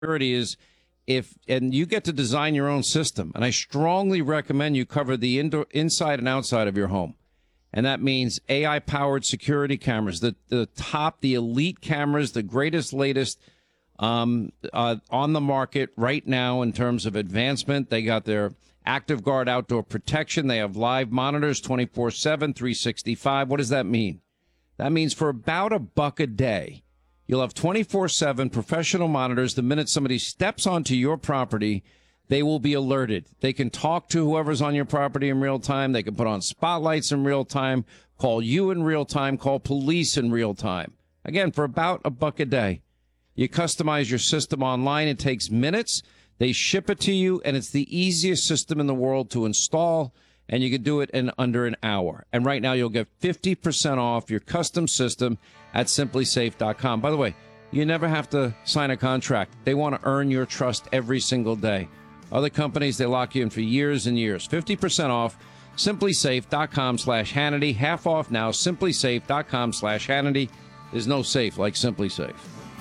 security is and you get to design your own system. And I strongly recommend you cover the inside and outside of your home. And that means AI-powered security cameras, the elite cameras, the greatest, latest on the market right now in terms of advancement. They got their ActiveGuard outdoor protection. They have live monitors 24/7, 365. What does that mean? That means for about $1 a day, you'll have 24/7 professional monitors. The minute somebody steps onto your property, they will be alerted. They can talk to whoever's on your property in real time. They can put on spotlights in real time, call you in real time, call police in real time. Again, for about $1 a day. You customize your system online. It takes minutes. They ship it to you, and it's the easiest system in the world to install, and you can do it in under an hour. And right now, you'll get 50% off your custom system at SimpliSafe.com. By the way, you never have to sign a contract. They want to earn your trust every single day. Other companies, they lock you in for years and years. 50% off, SimpliSafe.com/Hannity. Half off now, SimpliSafe.com/Hannity. There's no safe like SimpliSafe.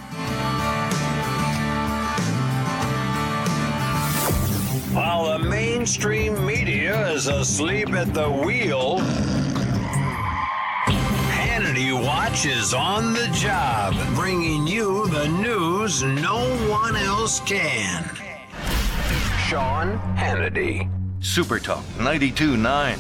While the mainstream media is asleep at the wheel, Hannity Watch is on the job, bringing you the news no one else can. Sean Hannity. Super Talk 92.9.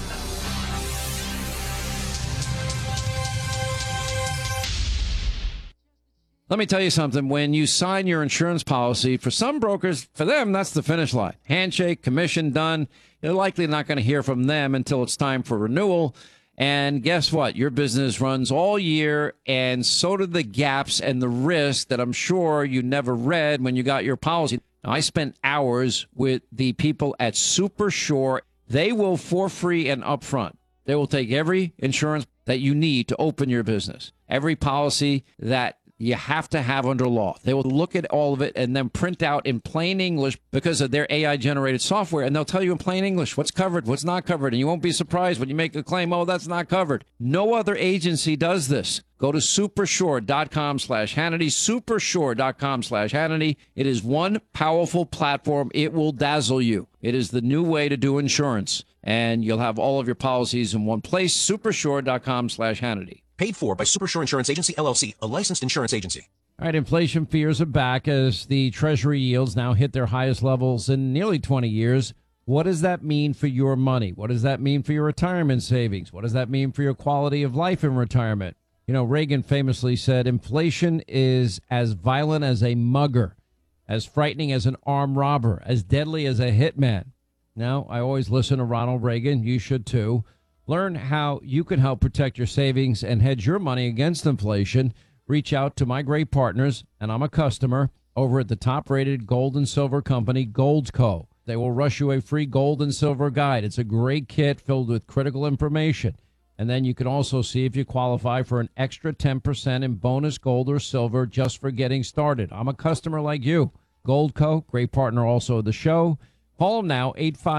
Let me tell you something. When you sign your insurance policy, for some brokers, for them, that's the finish line. Handshake, commission done. You're likely not going to hear from them until it's time for renewal. And guess what? Your business runs all year, and so do the gaps and the risk that I'm sure you never read when you got your policy. Now, I spent hours with the people at Supersure. They will, for free and upfront, they will take every insurance that you need to open your business, every policy that you have to have under law. They will look at all of it and then print out in plain English because of their AI-generated software, and they'll tell you in plain English what's covered, what's not covered, and you won't be surprised when you make a claim, oh, that's not covered. No other agency does this. Go to supersure.com/Hannity, supersure.com/Hannity. It is one powerful platform. It will dazzle you. It is the new way to do insurance, and you'll have all of your policies in one place, supersure.com/Hannity. Paid for by Supersure Insurance Agency, LLC, a licensed insurance agency. All right, inflation fears are back as the Treasury yields now hit their highest levels in nearly 20 years. What does that mean for your money? What does that mean for your retirement savings? What does that mean for your quality of life in retirement? You know, Reagan famously said, inflation is as violent as a mugger, as frightening as an armed robber, as deadly as a hitman. Now, I always listen to Ronald Reagan. You should too. Learn how you can help protect your savings and hedge your money against inflation. Reach out to my great partners, and I'm a customer, over at the top-rated gold and silver company, Goldco. They will rush you a free gold and silver guide. It's a great kit filled with critical information. And then you can also see if you qualify for an extra 10% in bonus gold or silver just for getting started. I'm a customer like you. Goldco, great partner also of the show. Call them now,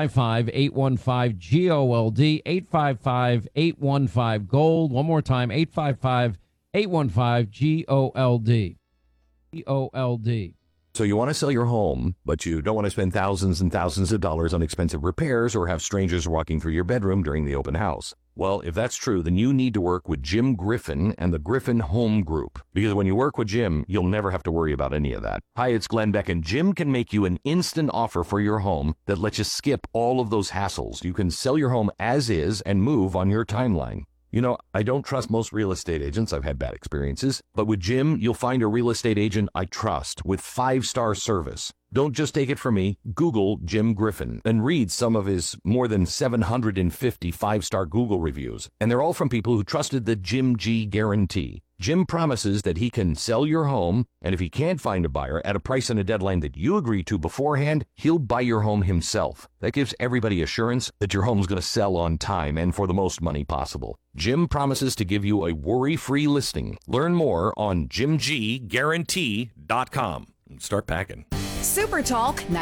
855-815-GOLD, 855-815-GOLD. One more time, 855-815-GOLD. GOLD. So you want to sell your home, but you don't want to spend thousands and thousands of dollars on expensive repairs or have strangers walking through your bedroom during the open house. Well, if that's true, then you need to work with Jim Griffin and the Griffin Home Group. Because when you work with Jim, you'll never have to worry about any of that. Hi, it's Glenn Beck, and Jim can make you an instant offer for your home that lets you skip all of those hassles. You can sell your home as is and move on your timeline. You know, I don't trust most real estate agents. I've had bad experiences. But with Jim, you'll find a real estate agent I trust with 5-star service. Don't just take it from me. Google Jim Griffin and read some of his more than 750 5-star Google reviews. And they're all from people who trusted the Jim G guarantee. Jim promises that he can sell your home, and if he can't find a buyer at a price and a deadline that you agree to beforehand, he'll buy your home himself. That gives everybody assurance that your home's going to sell on time and for the most money possible. Jim promises to give you a worry-free listing. Learn more on JimGGuarantee.com. Start packing. Super Talk